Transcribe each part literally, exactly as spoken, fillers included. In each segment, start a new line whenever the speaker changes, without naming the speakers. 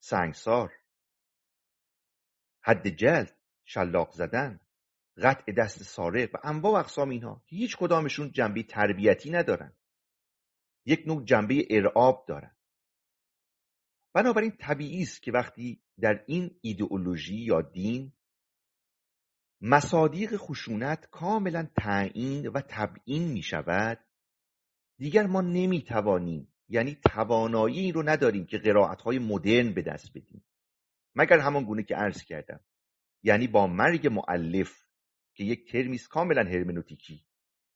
سنگسار، حد جلد، شلاق زدن، قطع دست سارق و انواع و اقسام اینها هیچ کدامشون جنبه تربیتی ندارن، یک نوع جنبه ارعاب دارن. بنابراین طبیعی است که وقتی در این ایدئولوژی یا دین مصادیق خشونت کاملا تعیین و تبیین می شود، دیگر ما نمی توانیم، یعنی توانایی این رو نداریم که قرائت‌های مدرن به دست بدیم، مگر همان گونه که عرض کردم، یعنی با مرگ مؤلف که یک ترمی است کاملا هرمنوتیکی.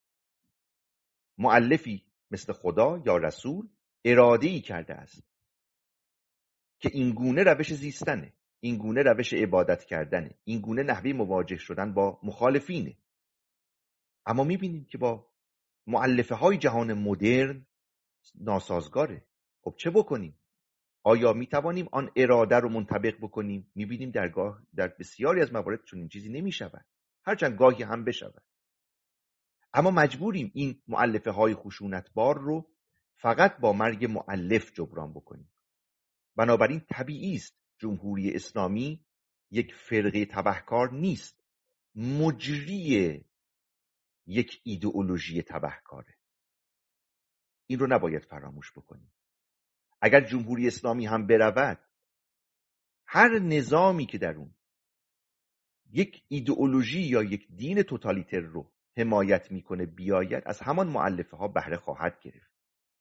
مؤلفی مثل خدا یا رسول اراده‌ای کرده است که این گونه روش زیستنه، این گونه روش عبادت کردنه، این گونه نحوه مواجه شدن با مخالفینه. اما میبینیم که با مؤلفه های جهان مدرن ناسازگاره. خب چه بکنیم؟ آیا میتوانیم آن اراده رو منطبق بکنیم؟ میبینیم درگاه در بسیاری از موارد چنین چیزی نمیشود، هرچند گاهی هم بشود. اما مجبوریم این مؤلفه های خشونتبار رو فقط با مرگ مؤلف جبران بکنیم. بنابراین طبیعی است جمهوری اسلامی یک فرقه تبهکار نیست، مجری یک ایدئولوژی تبهکاره. این رو نباید فراموش بکنیم. اگر جمهوری اسلامی هم برود، هر نظامی که در اون یک ایدئولوژی یا یک دین توتالیتر رو حمایت میکنه بیاید، از همان مؤلفه ها بهره خواهد گرفت.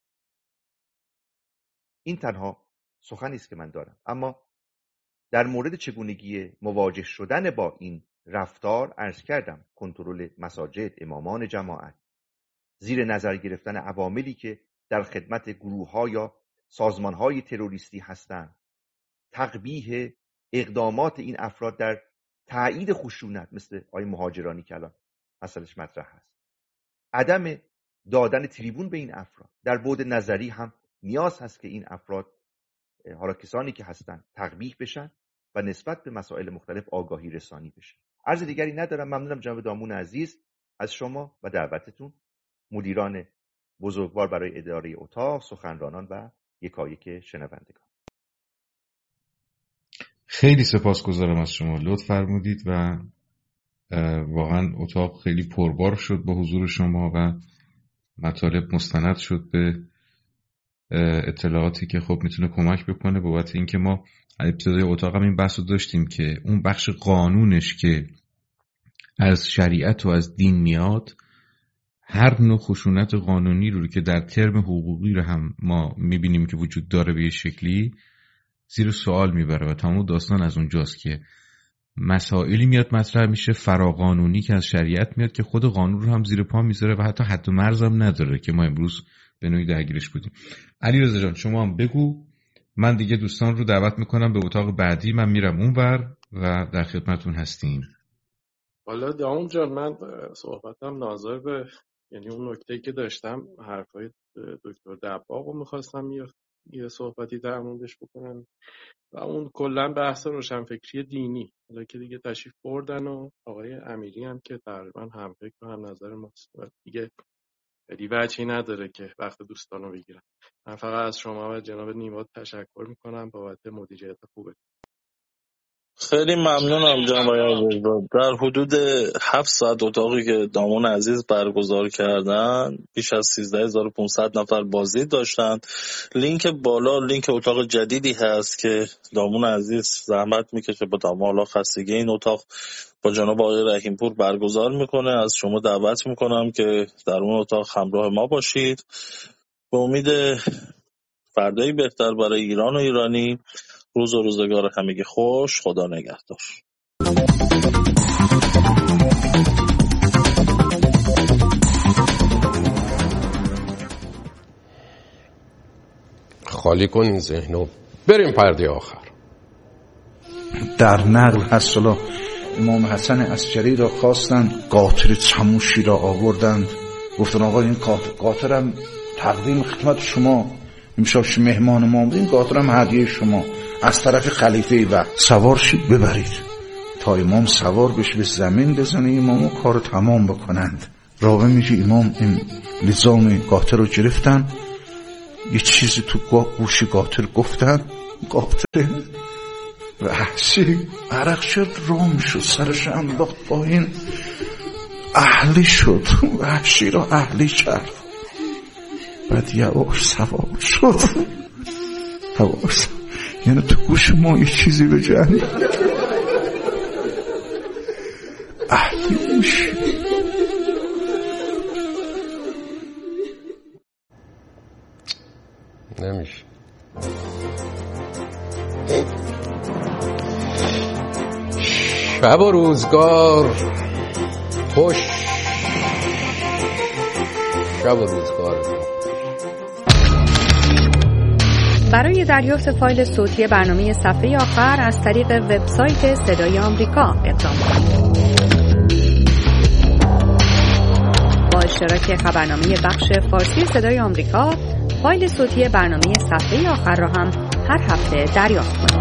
این تنها سخنی است که من دارم. اما در مورد چگونگی مواجه شدن با این رفتار عرض کردم: کنترل مساجد، امامان جماعت، زیر نظر گرفتن عواملی که در خدمت گروه‌ها یا سازمان‌های تروریستی هستند، تقبیح اقدامات این افراد در تایید خشونت مثل آقای مهاجرانی که الان مسئله‌اش مطرح هست، عدم دادن تریبون به این افراد. در بعد نظری هم نیاز هست که این افراد، حالا کسانی که هستن، تقبیح بشن و نسبت به مسائل مختلف آگاهی رسانی بشه. عرض دیگری ندارم. ممنونم جناب دامون عزیز از شما و دعوتتون، مدیران بزرگوار برای اداره اتاق، سخنرانان و یکایک شنوندگان.
خیلی سپاسگزارم از شما، لطف فرمودید و واقعا اتاق خیلی پربار شد با حضور شما و مطالب مستند شد به اطلاعاتی که خب میتونه کمک بکنه بابت اینکه ما ابتدای اتاق هم این بحث رو داشتیم که اون بخش قانونش که از شریعت و از دین میاد، هر نوع خشونت قانونی رو که در ترم حقوقی رو هم ما میبینیم که وجود داره به یه شکلی زیر سوال میبره و تمام داستان از اونجاست که مسائلی میاد مطرح میشه فراقانونی که از شریعت میاد که خود قانون رو هم زیر پا میذاره و حتی حد و مرز هم نداره که ما امروز به نوعی درگیرش بودیم. علیرضا جان شما هم بگو، من دیگه دوستان رو دعوت میکنم به اتاق بعدی، من میرم اونور و در خدمتون هستیم.
حالا دامون جان من صحبتم ناظر به یعنی اون نکته‌ای که داشتم، حرفای دکتر دباغ رو میخواستم یه یه صحبتی در موردش بکنم و اون کلا بحث روشنفکری دینی. حالا که دیگه تشریف بردن و آقای امیری هم که تقریبا هم فکر و هم نظر ماست دیگه، خیلی وجهی نداره که وقت دوستانو بگیرم. من فقط از شما و جناب نیما تشکر میکنم بابت مدیریت خوبه.
خیلی ممنونم جناب عزیز. در حدود هفت ساعت اتاقی که دامون عزیز برگزار کردن بیش از سیزده هزار و پانصد نفر بازدید داشتن. لینک بالا لینک اتاق جدیدی هست که دامون عزیز زحمت میکشه با تمام حالا خستگی این اتاق با جناب آقای رحیمپور برگزار میکنه. از شما دعوت میکنم که در اون اتاق همراه ما باشید. به امید فردایی بهتر برای ایران و ایرانی. روز و روزگار همگی خوش. خدا نگهدار.
خالی کنین ذهنو، بریم پرده آخر.
در نقل هست الله امام حسن عسکری را خواستند، قاطر چموشی را آوردند، گفتن آقا این قاطرم تقدیم خدمت شما، امشب مهمان ما بودین، قاطرم هدیه شما از طرف خلیفه و سوار شید ببرید تا امام سوار بشه به زمین بزنه امامو کارو تمام بکنند. راوه میگه امام این لزام قاطر رو گرفتن، یه چیزی تو گوش قاطر گفتن، قاطر وحشی عرق شد، رام شد، سرش انداخت پایین، اهلی شد، وحشی را اهلی کرد. بعد یواش سوار شد، یواش، یعنی تو گوش ما یه چیزی بجنی اهلی میشی.
نمیشه. شب و روزگار خوش، شب و روزگار.
برای دریافت فایل صوتی برنامه صفحه آخر از طریق وبسایت صدای آمریکا اقدام کنید. با اشتراک خبرنامه بخش فارسی صدای آمریکا، فایل صوتی برنامه صفحه آخر را هم هر هفته دریافت کنید.